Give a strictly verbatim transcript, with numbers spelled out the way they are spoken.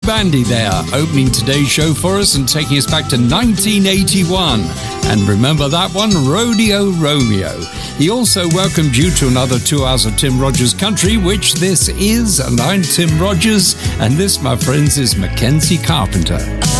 Bandy there, opening today's show for us and taking us back to nineteen eighty-one. And remember that one, Rodeo Romeo. He also welcomed you to another two hours of Tim Rogers Country, which this is, and I'm Tim Rogers, and this, my friends, is Mackenzie Carpenter.